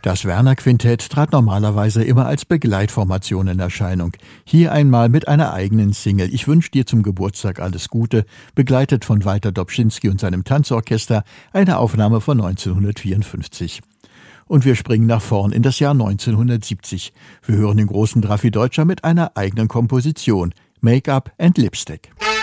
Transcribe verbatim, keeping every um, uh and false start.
Das Werner-Quintett trat normalerweise immer als Begleitformation in Erscheinung. Hier einmal mit einer eigenen Single »Ich wünsch dir zum Geburtstag alles Gute«, begleitet von Walter Dobschinski und seinem Tanzorchester, eine Aufnahme von neunzehnhundertvierundfünfzig. Und wir springen nach vorn in das Jahr neunzehnhundertsiebzig. Wir hören den großen Drafi Deutscher mit einer eigenen Komposition, »Make-up and Lipstick«.